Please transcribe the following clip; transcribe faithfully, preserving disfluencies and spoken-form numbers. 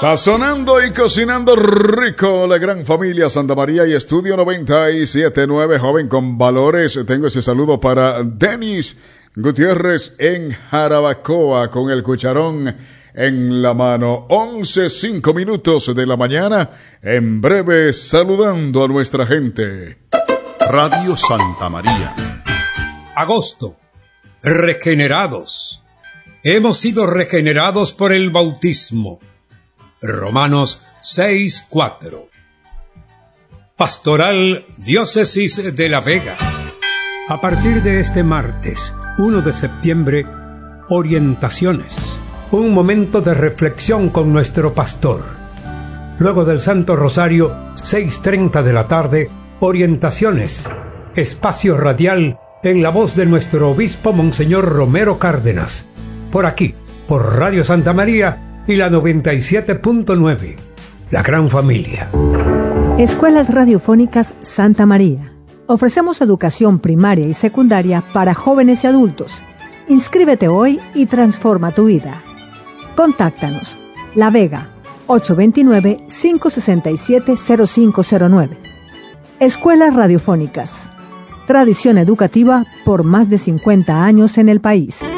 Sazonando y cocinando rico, la gran familia Santa María y Estudio noventa y siete punto nueve, joven con valores. Tengo ese saludo para Denis Gutiérrez en Jarabacoa con el cucharón en la mano. once, cinco minutos de la mañana, en breve saludando a nuestra gente. Radio Santa María. Agosto. Regenerados. Hemos sido regenerados por el bautismo. Romanos seis cuatro. Pastoral Diócesis de La Vega. A partir de este martes, primero de septiembre, orientaciones. Un momento de reflexión con nuestro pastor. Luego del Santo Rosario, seis treinta de la tarde, orientaciones. Espacio radial en la voz de nuestro obispo Monseñor Romero Cárdenas. Por aquí, por Radio Santa María y la noventa y siete punto nueve, la gran familia. Escuelas Radiofónicas Santa María. Ofrecemos educación primaria y secundaria para jóvenes y adultos. Inscríbete hoy y transforma tu vida. Contáctanos. La Vega, ocho dos nueve, cinco seis siete, cero cinco cero nueve. Escuelas Radiofónicas. Tradición educativa por más de cincuenta años en el país.